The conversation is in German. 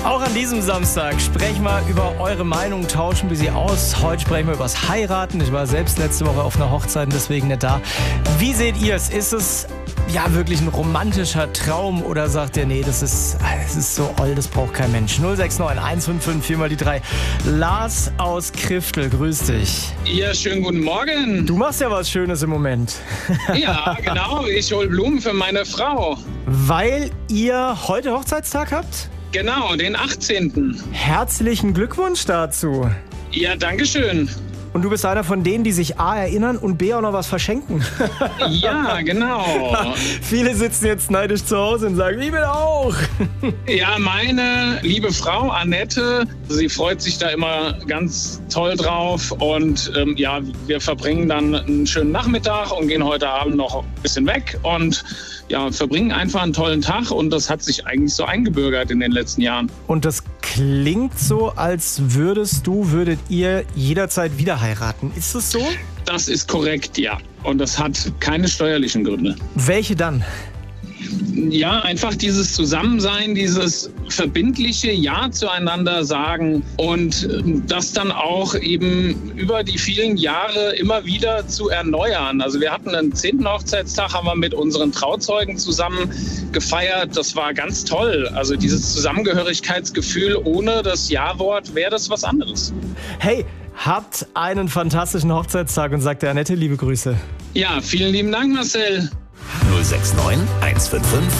Auch an diesem Samstag sprechen wir über eure Meinung, tauschen wir sie aus. Heute sprechen wir über das Heiraten. Ich war selbst letzte Woche auf einer Hochzeit und deswegen nicht da. Wie seht ihr es? Ist es ja wirklich ein romantischer Traum oder sagt ihr, nee, das ist so oll, das braucht kein Mensch? 069 155 4 mal die 3. Lars aus Kriftel, grüß dich. Ja, schönen guten Morgen. Du machst ja was Schönes im Moment. Ja, genau. Ich hole Blumen für meine Frau. Weil ihr heute Hochzeitstag habt? Genau, den 18. Herzlichen Glückwunsch dazu. Ja, danke schön. Und du bist einer von denen, die sich A erinnern und B auch noch was verschenken. Ja, genau. Viele sitzen jetzt neidisch zu Hause und sagen, ich will auch. Ja, meine liebe Frau Annette, sie freut sich da immer ganz toll drauf. Und ja, wir verbringen dann einen schönen Nachmittag und gehen heute Abend noch ein bisschen weg. Und ja, verbringen einfach einen tollen Tag. Und das hat sich eigentlich so eingebürgert in den letzten Jahren. Und das klingt so, als würdet ihr jederzeit wieder heiraten. Ist das so? Das ist korrekt, ja. Und das hat keine steuerlichen Gründe. Welche dann? Ja, einfach dieses Zusammensein, dieses verbindliche Ja zueinander sagen und das dann auch eben über die vielen Jahre immer wieder zu erneuern. Also wir hatten einen 10. Hochzeitstag, haben wir mit unseren Trauzeugen zusammen gefeiert. Das war ganz toll. Also dieses Zusammengehörigkeitsgefühl ohne das Ja-Wort wäre das was anderes. Hey, habt einen fantastischen Hochzeitstag und sagt der Annette liebe Grüße. Ja, vielen lieben Dank, Marcel. 069 155